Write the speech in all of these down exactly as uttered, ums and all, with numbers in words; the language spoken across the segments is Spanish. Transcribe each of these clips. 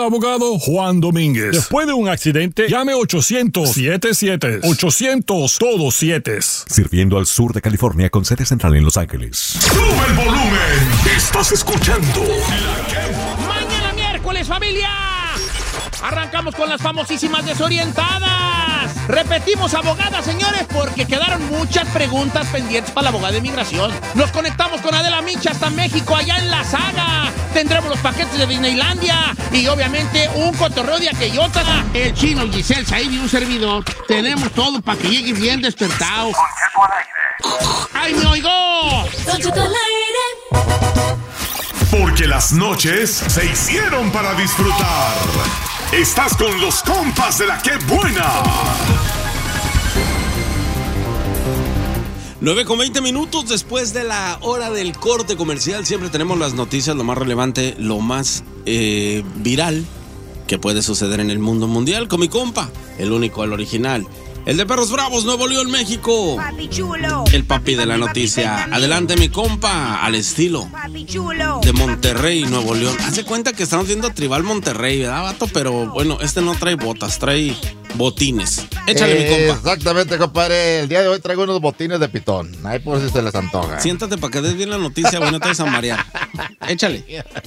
abogado Juan Domínguez. Después de un accidente, llame ochocientos, siete siete. ochocientos, todos siete. Sirviendo al sur de California con sede central en Los Ángeles. ¡Sube el volumen! Estás escuchando La que... ¡Mañana miércoles, familia! Arrancamos con las famosísimas desorientadas. Repetimos abogada, señores, porque quedaron muchas preguntas pendientes para la abogada de inmigración. Nos conectamos con Adela Micha hasta México, allá en La Saga. Tendremos los paquetes de Disneylandia y obviamente un cotorreo de aquellota. El Chino, Giselle, Said y un servidor. Tenemos todo para que llegue bien despertado. Don Cheto al aire. ¡Ay, me oigo! Don Cheto al aire. Porque las noches se hicieron para disfrutar. Estás con los compas de La Que Buena. nueve con veinte minutos después de la hora del corte comercial. Siempre tenemos las noticias, lo más relevante, lo más eh, viral que puede suceder en el mundo mundial. Con mi compa, el único, el original, el de Perros Bravos, Nuevo León, México. Papi chulo. El papi de la noticia. Adelante, mi compa, al estilo Papi chulo. de Monterrey, Nuevo León. Hace cuenta que estamos viendo Tribal Monterrey, ¿verdad, vato? Pero bueno, este no trae botas, trae botines. Échale, eh, mi compa. Exactamente, compadre. El día de hoy traigo unos botines de pitón. Ahí por si se les antoja. Siéntate para que des bien la noticia, güey, no te vayas a marear. Échale.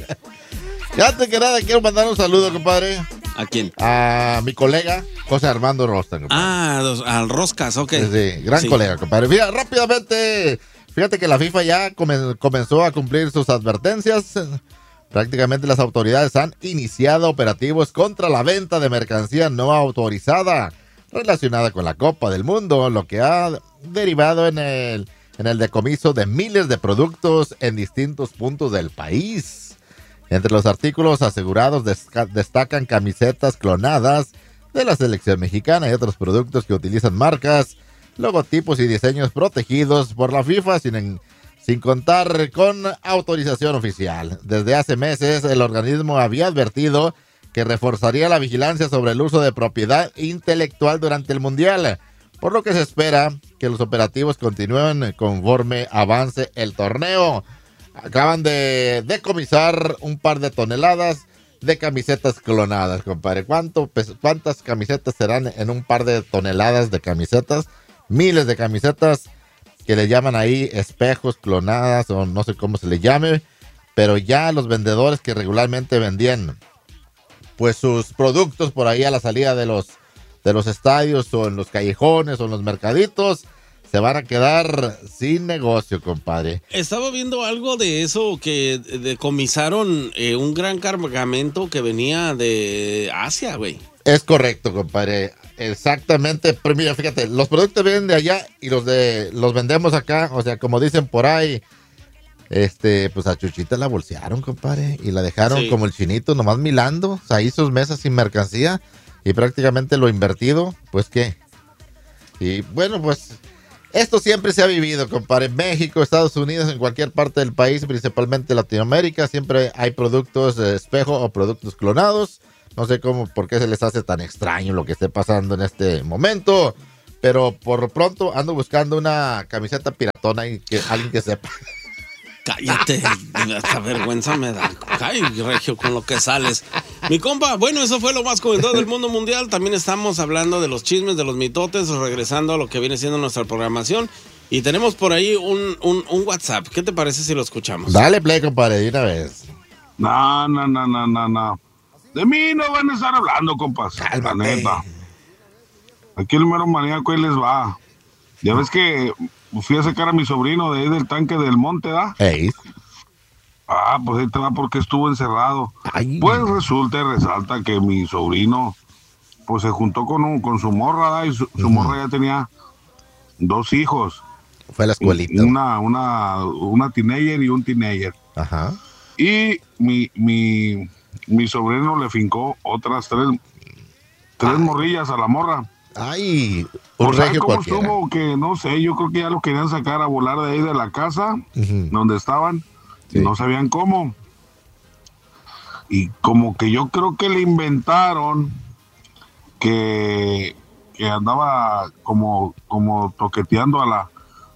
Ya antes que nada, quiero mandar un saludo, compadre. ¿A quién? A mi colega, José Armando Rosta, compadre. Ah, los, al Roscas, ok. Sí, sí, gran Sí. colega, compadre. Mira, rápidamente, fíjate que la FIFA ya comen- comenzó a cumplir sus advertencias. Prácticamente las autoridades han iniciado operativos contra la venta de mercancía no autorizada relacionada con la Copa del Mundo, lo que ha derivado en el, en el decomiso de miles de productos en distintos puntos del país. Entre los artículos asegurados desca- destacan camisetas clonadas de la selección mexicana y otros productos que utilizan marcas, logotipos y diseños protegidos por la FIFA sin, en- sin contar con autorización oficial. Desde hace meses el organismo había advertido que reforzaría la vigilancia sobre el uso de propiedad intelectual durante el Mundial, por lo que se espera que los operativos continúen conforme avance el torneo. Acaban de decomisar un par de toneladas de camisetas clonadas, compadre. ¿Cuánto, pes- ¿Cuántas camisetas serán en un par de toneladas de camisetas? Miles de camisetas que le llaman ahí espejos clonadas o no sé cómo se le llame, pero ya los vendedores que regularmente vendían pues sus productos por ahí a la salida de los, de los estadios o en los callejones o en los mercaditos, se van a quedar sin negocio, compadre. Estaba viendo algo de eso, que decomisaron eh, un gran cargamento que venía de Asia, güey. Es correcto, compadre. Exactamente. Pero mira, fíjate, los productos vienen de allá y los de los vendemos acá. O sea, como dicen por ahí, este, pues a Chuchita la bolsearon, compadre, y la dejaron Sí. como el chinito, nomás milando. O sea, ahí sus mesas sin mercancía y prácticamente lo invertido, pues qué. Y bueno, pues esto siempre se ha vivido, compadre. En México, Estados Unidos, en cualquier parte del país, principalmente Latinoamérica, siempre hay productos de espejo o productos clonados. No sé cómo, por qué se les hace tan extraño lo que esté pasando en este momento, pero por lo pronto ando buscando una camiseta piratona y que alguien que sepa. Cállate, esta vergüenza me da. Ay, Regio, con lo que sales. Mi compa, bueno, eso fue lo más comentado del mundo mundial. También estamos hablando de los chismes, de los mitotes, regresando a lo que viene siendo nuestra programación. Y tenemos por ahí un, un, un WhatsApp. ¿Qué te parece si lo escuchamos? Dale play, compadre, de una vez. No, no, no, no, no, no. De mí no van a estar hablando, compas. Cálmate. La neta. Aquí el mero maníaco ahí les va. Ya ves que fui a sacar a mi sobrino de ahí del tanque del monte, ¿da? Ey. Ah, pues ahí te va porque estuvo encerrado. Ay. Pues resulta y resalta que mi sobrino pues se juntó con un, con su morra, ¿da? Y su, su Ujú. morra ya tenía dos hijos. Fue a la escuelita. Una, una, una teenager y un teenager. Ajá. Y mi, mi, mi sobrino le fincó otras tres, tres Ay. morrillas a la morra. Ay, un O sea, regio ¿cómo cualquiera. estuvo? Que no sé, yo creo que ya lo querían sacar a volar de ahí de la casa Ujú. donde estaban. Sí. Y no sabían cómo. Y como que yo creo que le inventaron que, que andaba como, como toqueteando a la,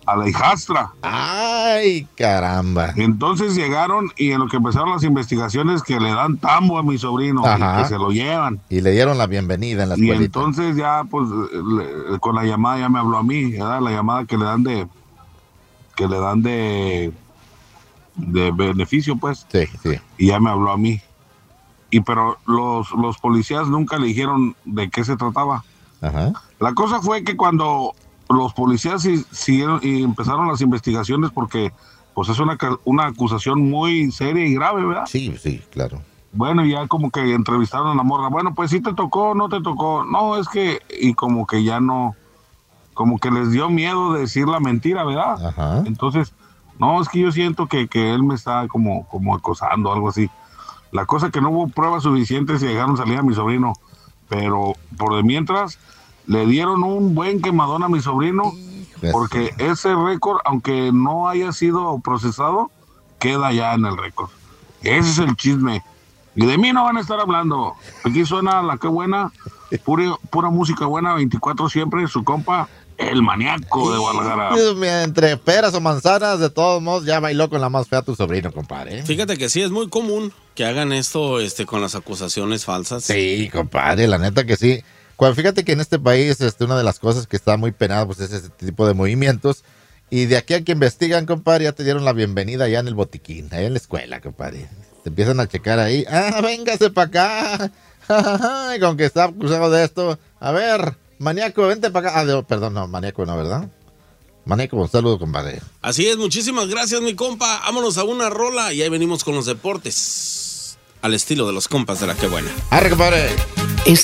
a la hijastra. Ay, caramba. Entonces llegaron y en lo que empezaron las investigaciones que le dan tambo a mi sobrino, y que se lo llevan. Y le dieron la bienvenida en la escuelita. Y entonces ya, pues, le, con la llamada ya me habló a mí, ¿verdad? La llamada que le dan de, que le dan de, de beneficio, pues. Sí, sí. Y ya me habló a mí. Y pero los, los policías nunca le dijeron de qué se trataba. Ajá. La cosa fue que cuando los policías sí, siguieron y empezaron las investigaciones, porque pues es una, una acusación muy seria y grave, ¿verdad? Sí, sí, claro. Bueno, ya como que entrevistaron a la morra. Bueno, pues sí te tocó, no te tocó. No, es que, y como que ya no, como que les dio miedo decir la mentira, ¿verdad? Ajá. Entonces, no, es que yo siento que, que él me está como, como acosando, algo así. La cosa que no hubo pruebas suficientes y dejaron salir a mi sobrino. Pero por de mientras, le dieron un buen quemadón a mi sobrino, porque ese récord, aunque no haya sido procesado, queda ya en el récord. Ese es el chisme. Y de mí no van a estar hablando. Aquí suena la que buena, pura, pura música buena, veinticuatro siempre, su compa, el maníaco de Guadalajara. Entre peras o manzanas, de todos modos, ya bailó con la más fea tu sobrino, compadre. Fíjate que sí, es muy común que hagan esto este, con las acusaciones falsas. Sí, compadre, la neta que sí. Cuando, fíjate que en este país este, una de las cosas que está muy penada pues, es ese tipo de movimientos. Y de aquí a que investigan, compadre, ya te dieron la bienvenida allá en el botiquín, allá en la escuela, compadre. Te empiezan a checar ahí. Ah, véngase para acá. Y con que está acusado de esto. A ver, maníaco, vente para acá. Ah, de, perdón, no, maníaco no, ¿verdad? Maníaco, un saludo, compadre. Así es, muchísimas gracias, mi compa. Vámonos a una rola y ahí venimos con los deportes. Al estilo de los compas de la que buena. ¡Arre, compadre!